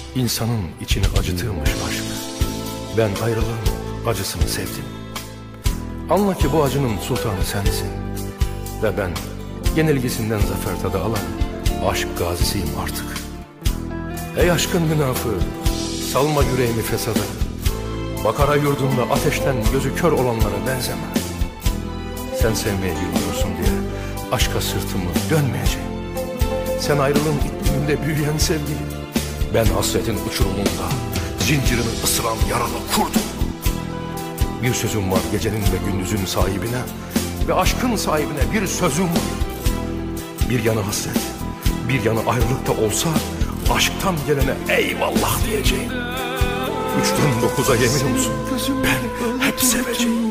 İnsanın içini acıtırmış aşk. Ben ayrılığın acısını sevdim. Anla ki bu acının sultanı sensin. Ve ben yenilgisinden zafer tadı alan aşk gazisiyim artık. Ey aşkın münafığı, salma yüreğimi fesada. Makara yurdunda ateşten gözü kör olanlara benzeme. Sen sevmeyi bilmiyorsun diye aşka sırtımı dönmeyeceğim. Sen ayrılığın ikliminde büyüyen sevgili, ben hasretin uçurumunda zincirini ısıran yaralı kurdum. Bir sözüm var gecenin ve gündüzün sahibine, ve aşkın sahibine bir sözüm var. Bir yanı hasret, bir yanı ayrılıkta olsa aşktan gelene eyvallah diyeceğim. 3'ten 9'a yemin olsun ben hep seveceğim.